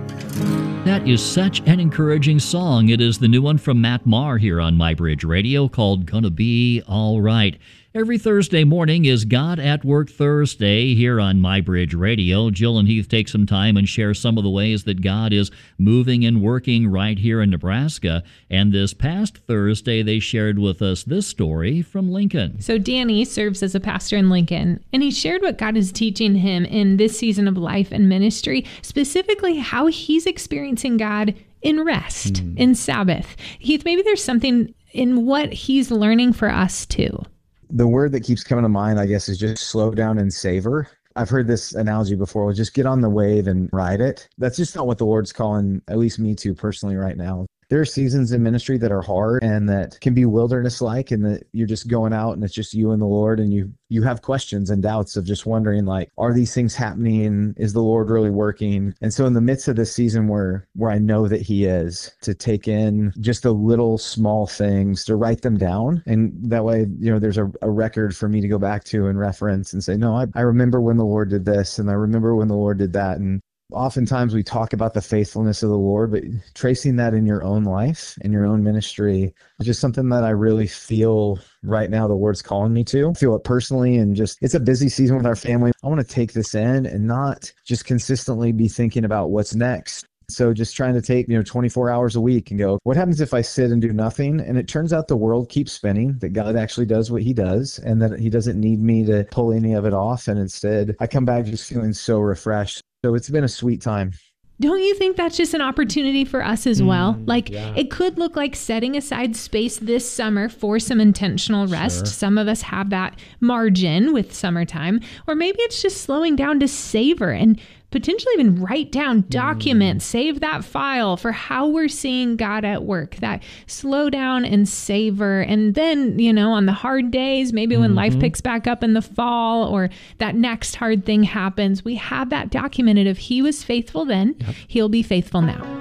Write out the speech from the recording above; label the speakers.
Speaker 1: That is such an encouraging song. It is the new one from Matt Maher here on MyBridge Radio called Gonna Be All Right. Every Thursday morning is God at Work Thursday here on MyBridge Radio. Jill and Heath take some time and share some of the ways that God is moving and working right here in Nebraska. And this past Thursday, they shared with us this story from Lincoln.
Speaker 2: So Danny serves as a pastor in Lincoln, and he shared what God is teaching him in this season of life and ministry, specifically how he's experiencing God in rest, in Sabbath. Heath, maybe there's something in what he's learning for us too.
Speaker 3: The word that keeps coming to mind, I guess, is just slow down and savor. I've heard this analogy before. Well, just get on the wave and ride it. That's just not what the Lord's calling, at least me to personally right now. There are seasons in ministry that are hard and that can be wilderness-like, and that you're just going out and it's just you and the Lord, and you have questions and doubts of just wondering, like, are these things happening? Is the Lord really working? And so in the midst of this season where I know that he is, to take in just the little small things, to write them down. And that way, there's a record for me to go back to and reference and say, no, I remember when the Lord did this, and I remember when the Lord did that. And oftentimes we talk about the faithfulness of the Lord, but tracing that in your own life, in your own ministry, is just something that I really feel right now the Lord's calling me to. I feel it personally, and just, it's a busy season with our family. I want to take this in and not just consistently be thinking about what's next. So just trying to take, 24 hours a week and go, what happens if I sit and do nothing? And it turns out the world keeps spinning, that God actually does what he does, and that he doesn't need me to pull any of it off. And instead, I come back just feeling so refreshed. So it's been a sweet time.
Speaker 2: Don't you think that's just an opportunity for us as well? It could look like setting aside space this summer for some intentional rest.
Speaker 3: Sure.
Speaker 2: Some of us have that margin with summertime. Or maybe it's just slowing down to savor and potentially even write down, document, save that file for how we're seeing God at work. That slow down and savor. And then, on the hard days, maybe when life picks back up in the fall, or that next hard thing happens, we have that documented. If he was faithful then, he'll be faithful now.